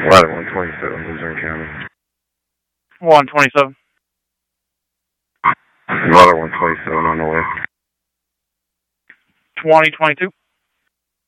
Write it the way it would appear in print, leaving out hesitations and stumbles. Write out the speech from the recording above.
Ladder 127, Luzerne County. 127. Ladder 127 on the way. 2022.